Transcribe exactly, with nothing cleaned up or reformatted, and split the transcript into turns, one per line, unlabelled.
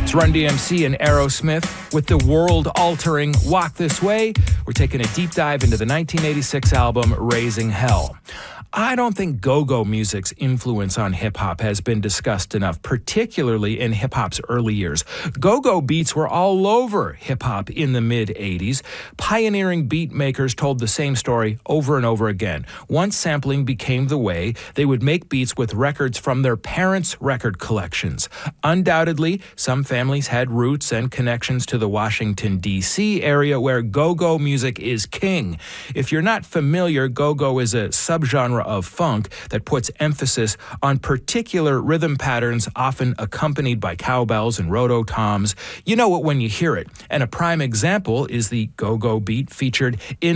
It's Run D M C and Aerosmith with the world-altering Walk This Way. We're taking a deep dive into the nineteen eighty-six album Raising Hell. I don't think go-go music's influence on hip-hop has been discussed enough, particularly in hip-hop's early years. Go-go beats were all over hip-hop in the mid-eighties. Pioneering beat makers told the same story over and over again. Once sampling became the way, they would make beats with records from their parents' record collections. Undoubtedly, some families had roots and connections to the Washington, D C area where go-go music is king. If you're not familiar, go-go is a subgenre of funk that puts emphasis on particular rhythm patterns, often accompanied by cowbells and roto-toms. You know it when you hear it. And a prime example is the go-go beat featured in